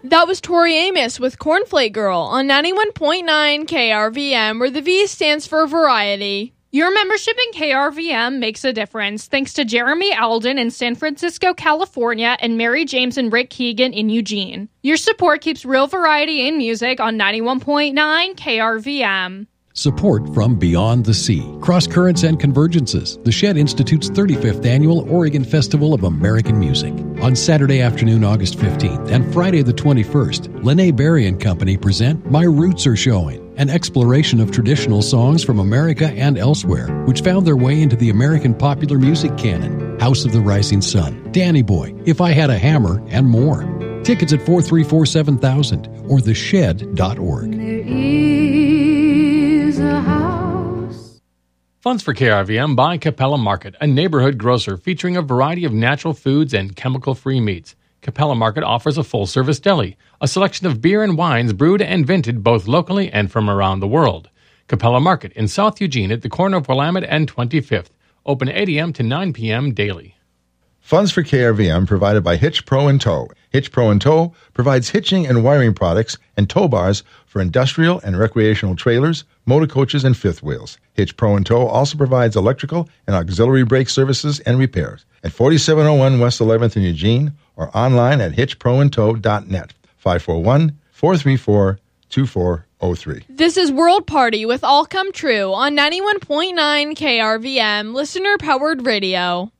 That was Tori Amos with Cornflake Girl on 91.9 KRVM, where the V stands for variety. Your membership in KRVM makes a difference, thanks to Jeremy Alden in San Francisco, California, and Mary James and Rick Keegan in Eugene. Your support keeps real variety in music on 91.9 KRVM. Support from Beyond the Sea, Cross Currents and Convergences, the Shed Institute's 35th Annual Oregon Festival of American Music. On Saturday afternoon, August 15th, and Friday the 21st, Lene Berry and Company present My Roots Are Showing, an exploration of traditional songs from America and elsewhere, which found their way into the American popular music canon. House of the Rising Sun, Danny Boy, If I Had a Hammer, and more. Tickets at 434-7000 or theshed.org. There is a house. Funds for KRVM by Capella Market, a neighborhood grocer featuring a variety of natural foods and chemical-free meats. Capella Market offers a full-service deli, a selection of beer and wines brewed and vented both locally and from around the world. Capella Market in South Eugene at the corner of Willamette and 25th. Open 8 a.m. to 9 p.m. daily. Funds for KRVM provided by Hitch Pro & Tow. Hitch Pro & Tow provides hitching and wiring products and tow bars for industrial and recreational trailers, motor coaches, and fifth wheels. Hitch Pro & Tow also provides electrical and auxiliary brake services and repairs at 4701 West 11th in Eugene or online at hitchproandtow.net. 541-434-2403. This is World Party with All Come True on 91.9 KRVM, listener-powered radio.